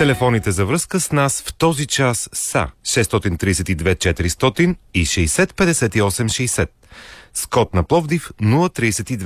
Телефоните за връзка с нас в този час са 632 400 и 60 58 60. С код на Пловдив 032